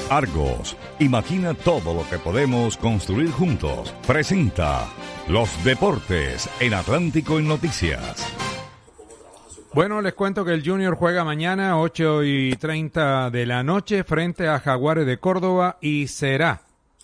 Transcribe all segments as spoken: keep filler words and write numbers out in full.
Argos, imagina todo lo que podemos construir juntos. Presenta Los Deportes en Atlántico en Noticias. Bueno, les cuento que el Junior juega mañana ocho y treinta de la noche frente a Jaguares de Córdoba y será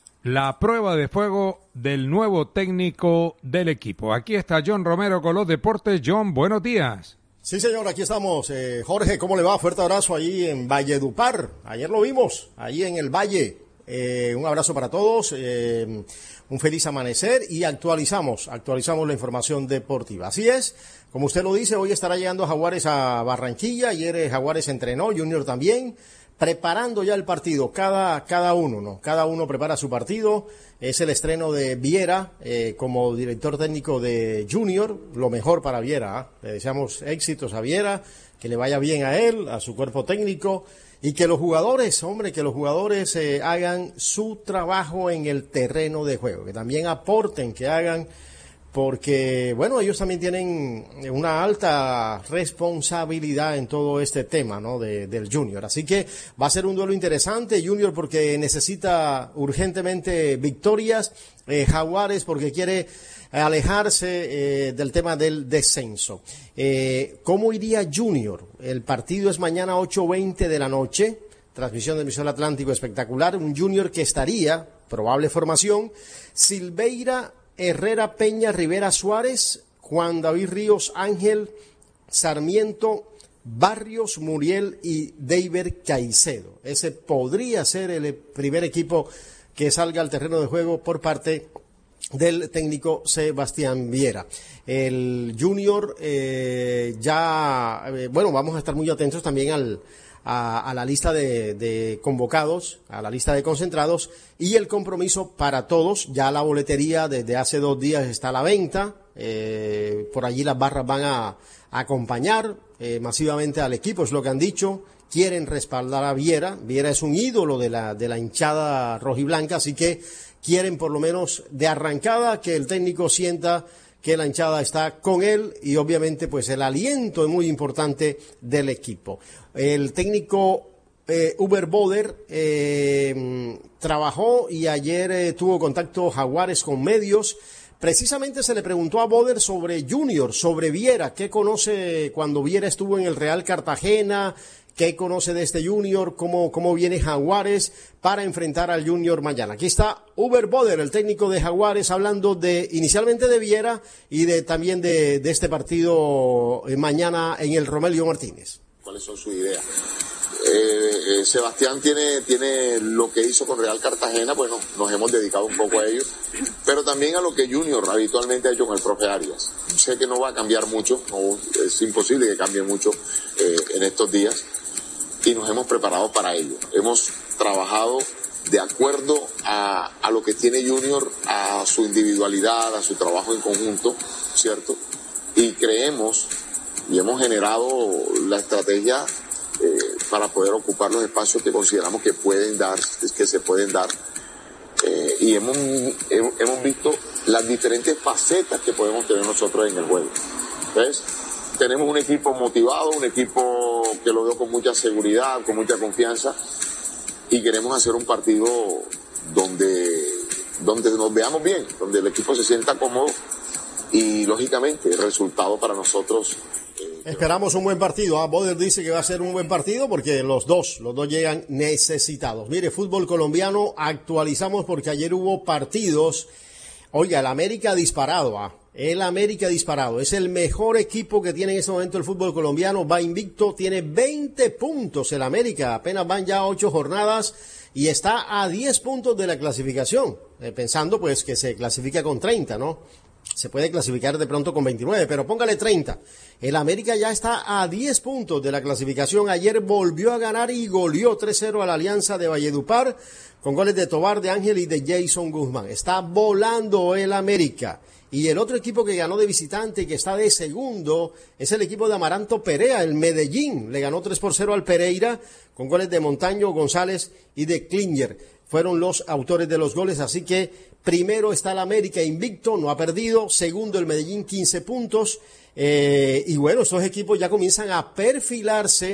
la prueba de fuego del nuevo técnico del equipo. Aquí está John Romero con los deportes. John, buenos días. Sí, señor, aquí estamos. Eh, Jorge, ¿cómo le va? Fuerte abrazo allí en Valledupar. Ayer lo vimos, allí en el Valle. Eh, un abrazo para todos, eh, un feliz amanecer y actualizamos, actualizamos la información deportiva. Así es, como usted lo dice, hoy estará llegando Jaguares a Barranquilla. Ayer Jaguares entrenó, Junior también, preparando ya el partido, cada, cada uno, ¿no? Cada uno prepara su partido. Es el estreno de Viera eh, como director técnico de Junior, lo mejor para Viera, ¿eh? Le deseamos éxitos a Viera, que le vaya bien a él, a su cuerpo técnico, y que los jugadores, hombre, que los jugadores eh, hagan su trabajo en el terreno de juego, que también aporten, que hagan, porque, bueno, ellos también tienen una alta responsabilidad en todo este tema, ¿no?, de, del Junior. Así que va a ser un duelo interesante, Junior porque necesita urgentemente victorias, eh, Jaguares porque quiere alejarse eh, del tema del descenso. Eh, ¿Cómo iría Junior? El partido es mañana ocho veinte de la noche, transmisión de Emisor Atlántico espectacular, un Junior que estaría, probable formación, Silveira, Herrera, Peña, Rivera, Suárez, Juan David Ríos, Ángel, Sarmiento, Barrios, Muriel y David Caicedo. Ese podría ser el primer equipo que salga al terreno de juego por parte del técnico Sebastián Viera. El Junior eh, ya, eh, bueno, vamos a estar muy atentos también al A, a la lista de, de convocados, a la lista de concentrados y el compromiso para todos. Ya la boletería desde hace dos días está a la venta, eh, por allí las barras van a, a acompañar eh, masivamente al equipo, es lo que han dicho. Quieren respaldar a Viera. Viera es un ídolo de la, de la hinchada rojiblanca, así que quieren por lo menos de arrancada que el técnico sienta que la hinchada está con él y obviamente pues el aliento es muy importante del equipo. El técnico eh, Uber Boder eh, trabajó y ayer eh, tuvo contacto Jaguares con medios. Precisamente se le preguntó a Boder sobre Junior, sobre Viera, qué conoce cuando Viera estuvo en el Real Cartagena, qué conoce de este Junior, cómo, cómo viene Jaguares para enfrentar al Junior mañana. Aquí está Uber Boder, el técnico de Jaguares, hablando de inicialmente de Viera y de también de, de este partido eh, mañana en el Romelio Martínez. ¿Cuáles son sus ideas? Eh, eh, Sebastián tiene, tiene lo que hizo con Real Cartagena, bueno, nos hemos dedicado un poco a ello, pero también a lo que Junior habitualmente ha hecho con el profe Arias. Sé que no va a cambiar mucho, no, es imposible que cambie mucho eh, en estos días, y nos hemos preparado para ello. Hemos trabajado de acuerdo a, a lo que tiene Junior, a su individualidad, a su trabajo en conjunto, ¿cierto? Y creemos y hemos generado la estrategia eh, para poder ocupar los espacios que consideramos que pueden dar, que se pueden dar. Eh, y hemos, hemos visto las diferentes facetas que podemos tener nosotros en el juego. ¿Ves? Tenemos un equipo motivado, un equipo que lo veo con mucha seguridad, con mucha confianza, y queremos hacer un partido donde, donde nos veamos bien, donde el equipo se sienta cómodo y, lógicamente, el resultado para nosotros. Eh, Esperamos un buen partido. ¿eh? Boder dice que va a ser un buen partido porque los dos, los dos llegan necesitados. Mire, fútbol colombiano, actualizamos porque ayer hubo partidos. Oiga, el América ha disparado, ¿ah? ¿eh? El América disparado, es el mejor equipo que tiene en este momento el fútbol colombiano, va invicto, tiene veinte puntos el América, apenas van ya ocho jornadas y está a diez puntos de la clasificación, eh, pensando pues que se clasifica con treinta, ¿no? Se puede clasificar de pronto con veintinueve, pero póngale treinta. El América ya está a diez puntos de la clasificación, ayer volvió a ganar y goleó tres cero a la Alianza de Valledupar, con goles de Tobar, de Ángel y de Jason Guzmán. Está volando el América. Y el otro equipo que ganó de visitante y que está de segundo es el equipo de Amaranto Perea, el Medellín. Le ganó tres por cero al Pereira con goles de Montaño, González y de Klinger. Fueron los autores de los goles, así que primero está el América invicto, no ha perdido. Segundo el Medellín, quince puntos. Eh, y bueno, estos equipos ya comienzan a perfilarse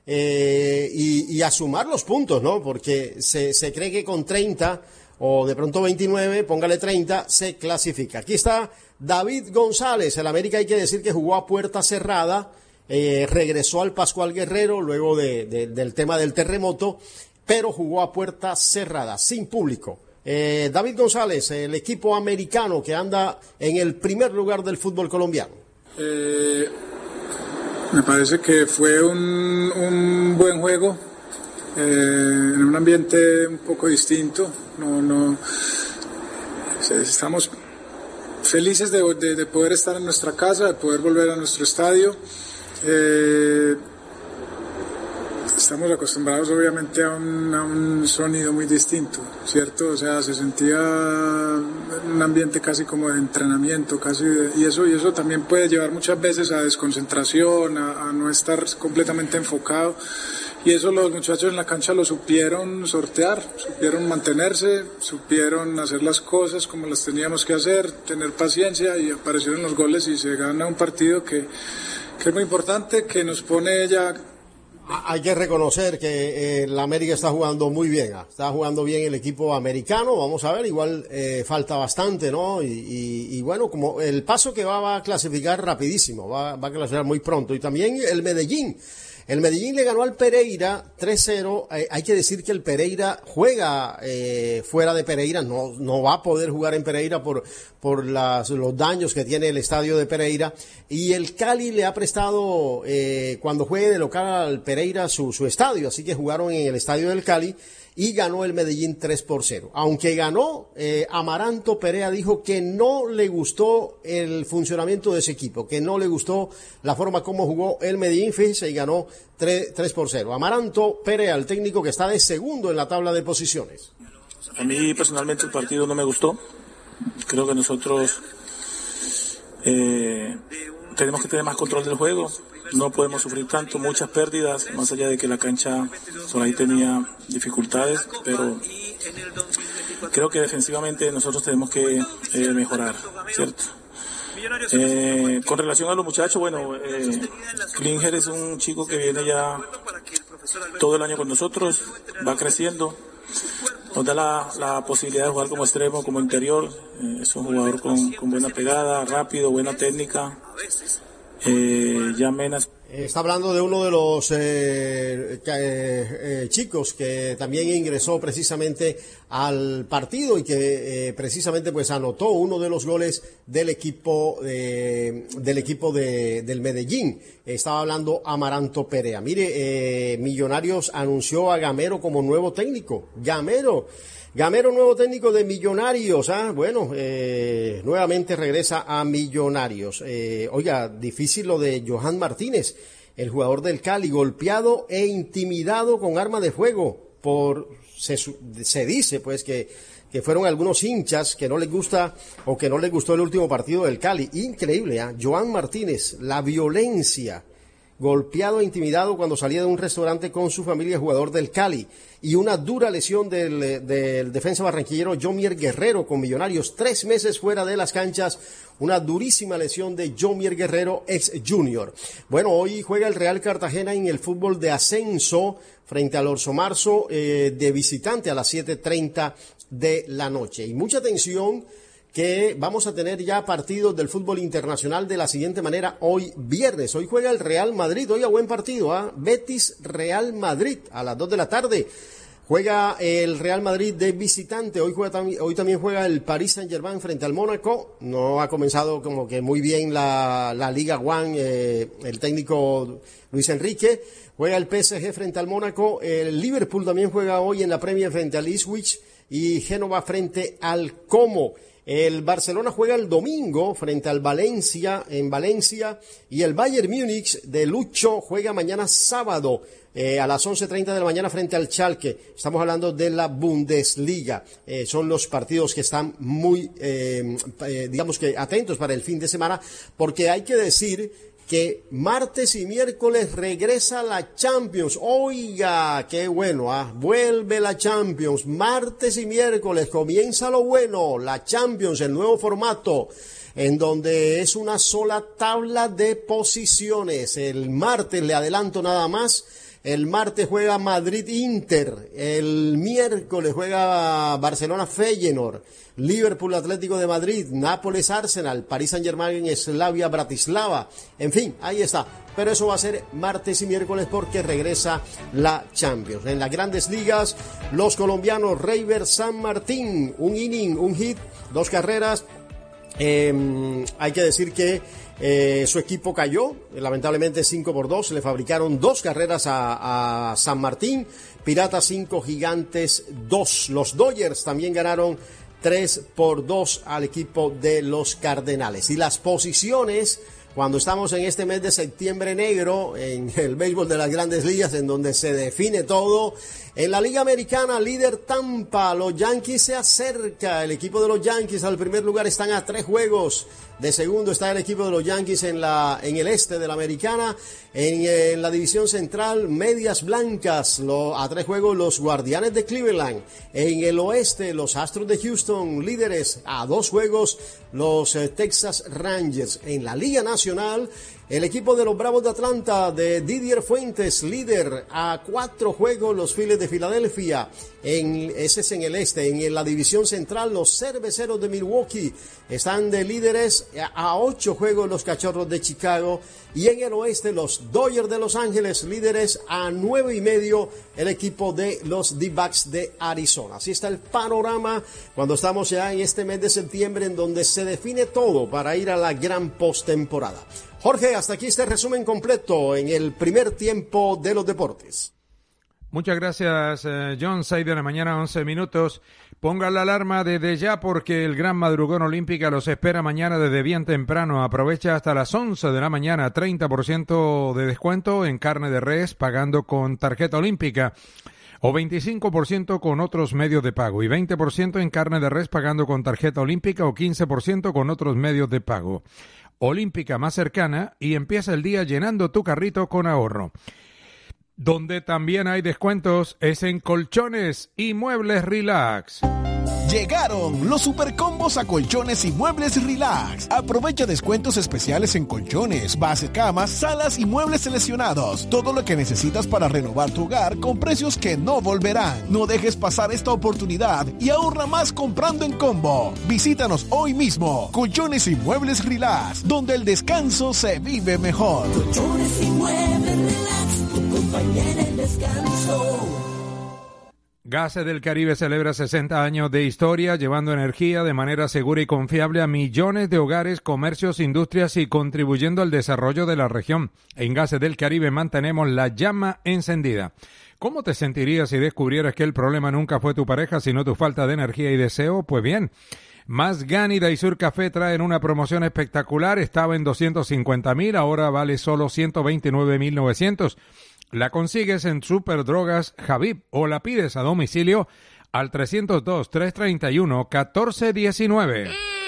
eh, y, y a sumar los puntos, ¿no? Porque se, se cree que con treinta o de pronto veintinueve, póngale treinta, se clasifica. Aquí está David González. El América hay que decir que jugó a puerta cerrada, eh, regresó al Pascual Guerrero luego de, de, del tema del terremoto, pero jugó a puerta cerrada, sin público. Eh, David González, el equipo americano que anda en el primer lugar del fútbol colombiano. Eh, me parece que fue un, un buen juego, eh, en un ambiente un poco distinto. No, no, estamos felices de, de, de poder estar en nuestra casa, de poder volver a nuestro estadio. Eh, Estamos acostumbrados obviamente a un, a un sonido muy distinto, ¿cierto? O sea, se sentía un ambiente casi como de entrenamiento, casi de, y eso y eso también puede llevar muchas veces a desconcentración, a, a no estar completamente enfocado. Y eso los muchachos en la cancha lo supieron sortear, supieron mantenerse, supieron hacer las cosas como las teníamos que hacer, tener paciencia, y aparecieron los goles y se gana un partido que, que es muy importante, que nos pone ya... Hay que reconocer que eh, la América está jugando muy bien, ¿eh? Está jugando bien el equipo americano, vamos a ver, igual eh, falta bastante, ¿no? Y, y, y bueno, como el Paso que va, va a clasificar rapidísimo, va, va a clasificar muy pronto, y también el Medellín. El Medellín le ganó al Pereira tres cero. Eh, hay que decir que el Pereira juega eh, fuera de Pereira, no, no va a poder jugar en Pereira por, por las, los daños que tiene el estadio de Pereira. Y el Cali le ha prestado, eh, cuando juegue de local al Pereira, su, su estadio. Así que jugaron en el estadio del Cali y ganó el Medellín tres por cero. Aunque ganó, eh, Amaranto Perea dijo que no le gustó el funcionamiento de ese equipo, que no le gustó la forma como jugó el Medellín, fíjese, y ganó tres por cero. Amaranto Perea, el técnico que está de segundo en la tabla de posiciones. A mí personalmente el partido no me gustó. Creo que nosotros eh, tenemos que tener más control del juego. No podemos sufrir tanto, muchas pérdidas, más allá de que la cancha por ahí tenía dificultades, pero creo que defensivamente nosotros tenemos que eh, mejorar, ¿cierto? Eh, con relación a los muchachos, bueno, eh, Klinger es un chico que viene ya todo el año con nosotros, va creciendo, nos da la, la posibilidad de jugar como extremo, como interior. Eh, es un jugador con, con buena pegada, rápido, buena técnica. Eh, ya Menas. Está hablando de uno de los eh, eh, eh, chicos que también ingresó precisamente al partido y que eh, precisamente pues anotó uno de los goles del equipo eh, del equipo de, del Medellín. Estaba hablando Amaranto Perea. Mire, eh, Millonarios anunció a Gamero como nuevo técnico. Gamero. Gamero, nuevo técnico de Millonarios, ¿ah? Bueno, eh, nuevamente regresa a Millonarios. Eh, oiga, difícil lo de Johan Martínez, el jugador del Cali, golpeado e intimidado con arma de fuego por, se, se dice pues que, que fueron algunos hinchas que no les gusta o que no les gustó el último partido del Cali. Increíble, ¿ah? Johan Martínez, la violencia. Golpeado e intimidado cuando salía de un restaurante con su familia, jugador del Cali. Y una dura lesión del, del defensa barranquillero Jomier Guerrero con Millonarios. Tres meses fuera de las canchas. Una durísima lesión de Jomier Guerrero, ex Junior. Bueno, hoy juega el Real Cartagena en el fútbol de ascenso frente al Orso Marzo eh, de visitante a las siete treinta de la noche. Y mucha atención, que vamos a tener ya partidos del fútbol internacional de la siguiente manera hoy viernes. Hoy juega el Real Madrid, oiga, buen partido, ¿ah? Betis Real Madrid a las dos de la tarde. Juega el Real Madrid de visitante, hoy juega tam- hoy también juega el Paris Saint-Germain frente al Mónaco. No ha comenzado como que muy bien la, la Liga One, eh, el técnico Luis Enrique. Juega el P S G frente al Mónaco, el Liverpool también juega hoy en la Premier frente al Ipswich y Génova frente al Como. El Barcelona juega el domingo frente al Valencia en Valencia y el Bayern Múnich de Lucho juega mañana sábado eh, a las once treinta de la mañana frente al Schalke. Estamos hablando de la Bundesliga. Eh, son los partidos que están muy, eh, eh, digamos que atentos para el fin de semana, porque hay que decir que martes y miércoles regresa la Champions. Oiga, qué bueno, ¿ah? Vuelve la Champions. Martes y miércoles comienza lo bueno, la Champions, el nuevo formato, en donde es una sola tabla de posiciones. El martes, le adelanto nada más, El martes juega Madrid-Inter. El miércoles juega Barcelona-Feyenoord. Liverpool Atlético de Madrid, Nápoles-Arsenal, París Saint-Germain, Slavia Bratislava. En fin, ahí está. Pero eso va a ser martes y miércoles porque regresa la Champions. En las grandes ligas, los colombianos Reiber San Martín, un inning, un hit, dos carreras. Eh, hay que decir que eh, su equipo cayó, lamentablemente cinco por dos, le fabricaron dos carreras a, a San Martín. Piratas cinco, Gigantes dos. Los Dodgers también ganaron tres por dos al equipo de los Cardenales. Y las posiciones, cuando estamos en este mes de septiembre negro, en el béisbol de las grandes ligas, en donde se define todo, en la Liga Americana, líder Tampa, los Yankees se acerca, el equipo de los Yankees al primer lugar, están a tres juegos. De segundo está el equipo de los Yankees en la en el este de la Americana. En, en la división central, Medias Blancas, lo, a tres juegos los Guardianes de Cleveland. En el oeste, los Astros de Houston, líderes a dos juegos, los eh, Texas Rangers. En la Liga Nacional, el equipo de los Bravos de Atlanta de Didier Fuentes, líder a cuatro juegos, los Phillies de Filadelfia. En, ese es en el este. En la división central, los Cerveceros de Milwaukee están de líderes a ocho juegos, los Cachorros de Chicago. Y en el oeste, los Dodgers de Los Ángeles, líderes a nueve y medio, el equipo de los D-backs de Arizona. Así está el panorama cuando estamos ya en este mes de septiembre, en donde se define todo para ir a la gran postemporada. Jorge, hasta aquí este resumen completo en el primer tiempo de los deportes. Muchas gracias, eh, John. seis de la mañana, once minutos. Ponga la alarma desde ya porque el Gran Madrugón Olímpica los espera mañana desde bien temprano. Aprovecha hasta las once de la mañana, treinta por ciento de descuento en carne de res pagando con tarjeta olímpica o veinticinco por ciento con otros medios de pago y veinte por ciento en carne de res pagando con tarjeta olímpica o quince por ciento con otros medios de pago. Olímpica más cercana y empieza el día llenando tu carrito con ahorro. Donde también hay descuentos es en Colchones y Muebles Relax. Llegaron los supercombos a Colchones y Muebles Relax. Aprovecha descuentos especiales en colchones, base camas, salas y muebles seleccionados. Todo lo que necesitas para renovar tu hogar con precios que no volverán. No dejes pasar esta oportunidad y ahorra más comprando en combo. Visítanos hoy mismo. Colchones y Muebles Relax, donde el descanso se vive mejor. Colchones y Muebles Relax, tu compañía en el descanso. Gases del Caribe celebra sesenta años de historia, llevando energía de manera segura y confiable a millones de hogares, comercios, industrias y contribuyendo al desarrollo de la región. En Gases del Caribe mantenemos la llama encendida. ¿Cómo te sentirías si descubrieras que el problema nunca fue tu pareja, sino tu falta de energía y deseo? Pues bien, Mazgan y Daisur Café traen una promoción espectacular. Estaba en doscientos cincuenta mil, ahora vale solo ciento veintinueve mil novecientos. La consigues en Superdrogas Javib o la pides a domicilio al trescientos dos, trescientos treinta y uno, catorce diecinueve.